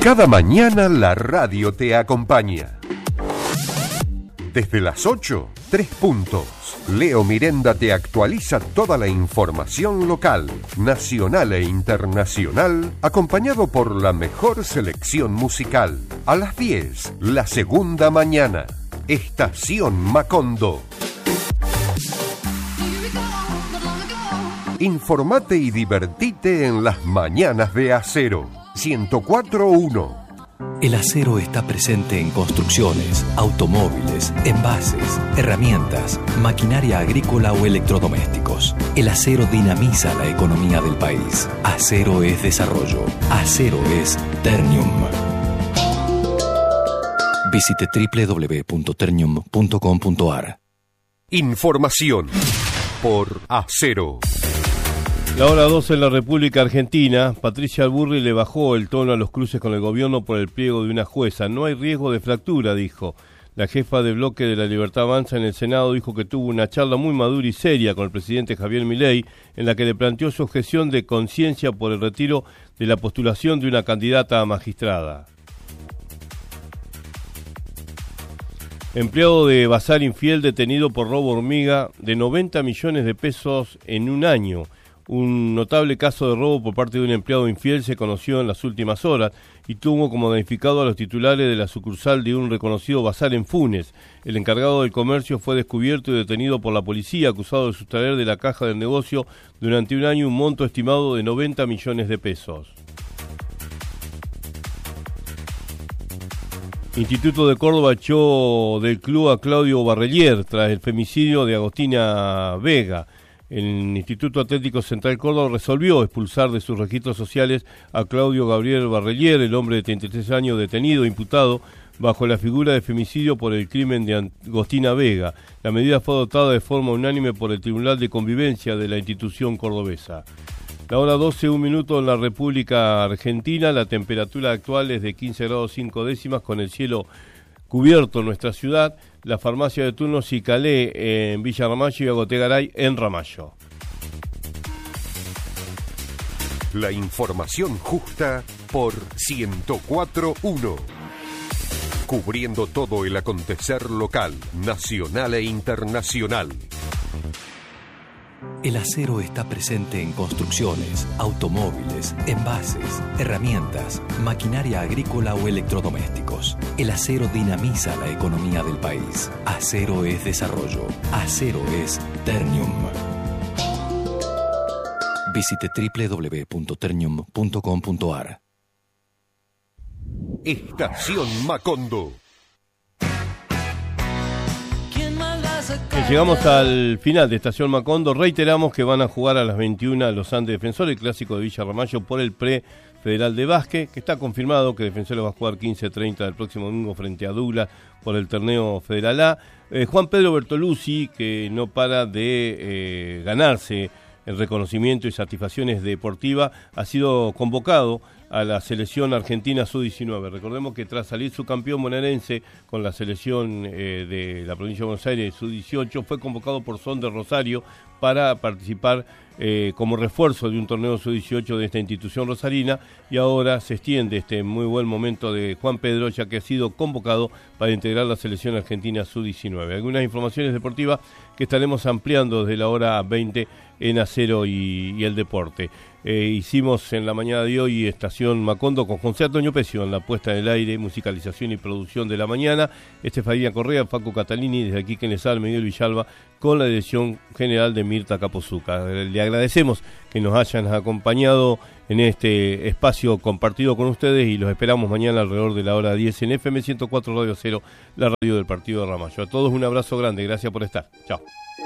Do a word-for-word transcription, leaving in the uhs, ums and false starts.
Cada mañana la radio te acompaña. Desde las ocho, tres puntos. Leo Mirenda te actualiza toda la información local, nacional e internacional, acompañado por la mejor selección musical. A las diez, la segunda mañana. Estación Macondo. Informate y divertite en las mañanas de Acero. ciento cuatro punto uno. El acero está presente en construcciones, automóviles, envases, herramientas, maquinaria agrícola o electrodomésticos. El acero dinamiza la economía del país. Acero es desarrollo. Acero es Ternium. Visite doble u doble u doble u punto ternium punto com punto a r. Información por Acero. La hora doce en la República Argentina. Patricia Alburri le bajó el tono a los cruces con el gobierno por el pliego de una jueza. No hay riesgo de fractura, dijo. La jefa de bloque de la Libertad Avanza en el Senado dijo que tuvo una charla muy madura y seria con el presidente Javier Milei, en la que le planteó su objeción de conciencia por el retiro de la postulación de una candidata a magistrada. Empleado de Bazar Infiel detenido por robo hormiga de noventa millones de pesos en un año. Un notable caso de robo por parte de un empleado infiel se conoció en las últimas horas y tuvo como damnificado a los titulares de la sucursal de un reconocido bazar en Funes. El encargado del comercio fue descubierto y detenido por la policía, acusado de sustraer de la caja del negocio durante un año un monto estimado de noventa millones de pesos. Instituto de Córdoba echó del club a Claudio Barrelier tras el femicidio de Agostina Vega. El Instituto Atlético Central Córdoba resolvió expulsar de sus registros sociales a Claudio Gabriel Barrelier, el hombre de treinta y tres años detenido, imputado bajo la figura de femicidio por el crimen de Agostina Vega. La medida fue adoptada de forma unánime por el Tribunal de Convivencia de la institución cordobesa. La hora doce, un minuto en la República Argentina. La temperatura actual es de quince grados cinco décimas con el cielo cubierto en nuestra ciudad. La farmacia de turno Cicalé en Villa Ramallo y Agotegaray en Ramallo. La información justa por ciento cuatro punto uno. Cubriendo todo el acontecer local, nacional e internacional. El acero está presente en construcciones, automóviles, envases, herramientas, maquinaria agrícola o electrodomésticos. El acero dinamiza la economía del país. Acero es desarrollo. Acero es Ternium. Visite doble u doble u doble u punto ternium punto com punto a r. Estación Macondo. Llegamos al final de Estación Macondo. Reiteramos que van a jugar a las veintiuna los Andes Defensores, el clásico de Villa Ramallo por el pre-federal de básquet, que está confirmado que Defensores va a jugar quince treinta del próximo domingo frente a Douglas por el torneo Federal A. Eh, Juan Pedro Bertoluzzi, que no para de eh, ganarse el reconocimiento y satisfacciones deportivas, ha sido convocado a la selección argentina sub diecinueve. Recordemos que tras salir subcampeón bonaerense con la selección eh, de la provincia de Buenos Aires sub dieciocho, fue convocado por Son de Rosario para participar eh, como refuerzo de un torneo sub dieciocho de esta institución rosarina, y ahora se extiende este muy buen momento de Juan Pedro, ya que ha sido convocado para integrar la selección argentina sub diecinueve. Algunas informaciones deportivas que estaremos ampliando desde la hora veinte en Acero y, y el Deporte. Eh, hicimos en la mañana de hoy Estación Macondo con José Antonio Pecio en la puesta en el aire, musicalización y producción de la mañana. Estefanía Correa, Facu Catalini, desde aquí quien les habla, Miguel Villalba, con la dirección general de Mirta Capozuca. Le agradecemos que nos hayan acompañado en este espacio compartido con ustedes y los esperamos mañana alrededor de la hora diez en F M ciento cuatro Radio Cero, la radio del Partido de Ramallo. A todos un abrazo grande, gracias por estar. Chao.